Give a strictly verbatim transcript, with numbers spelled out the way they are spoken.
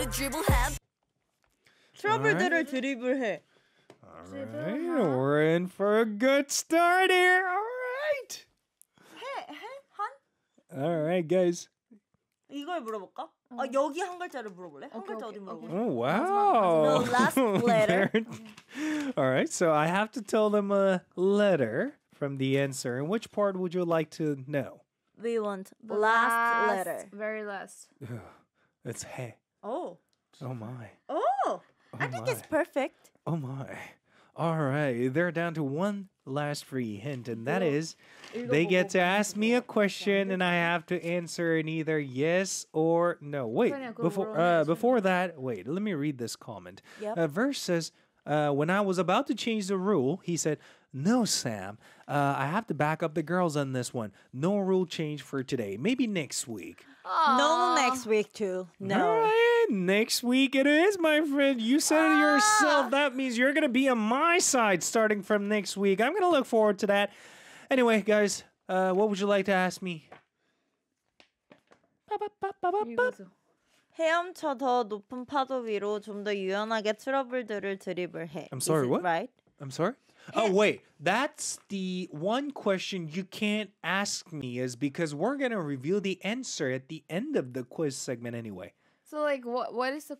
dribble 해. 트러블들을 드리블해. All right, we're in for a good start here. All right. 해, 해? 한? All right, guys. 이걸 물어볼까? 아, 여기 한 글자를 물어볼래? 한 글자 어디 물어볼래? Oh, wow. The last letter. All right, so I have to tell them a letter from the answer. And which part would you like to know? We want The last, letter. Very last. It's he. Oh. Oh, my. Oh. I Oh, think my. it's perfect. Oh, my. All right, they're down to one last free hint, and that is they get to ask me a question, and I have to answer in either yes or no. Wait, 그냥 그거 before 물어보면 uh, before that, wait, let me read this comment. Yep. Uh, verse says, uh, when I was about to change the rule, he said, no, Sam, uh, I have to back up the girls on this one. No rule change for today. Maybe next week. No next week too. All No. right, next week it is, my friend. You said it yourself. That means you're going to be on my side starting from next week. I'm going to look forward to that. Anyway, guys, uh, what would you like to ask me? 이거죠. 헤엄쳐 더 높은 파도 위로 좀 더 유연하게 트러블들을 드리블해. I'm sorry, Is it what? right? I'm sorry? Oh, wait. That's the one question you can't ask me is because we're going to reveal the answer at the end of the quiz segment anyway. So like what what is the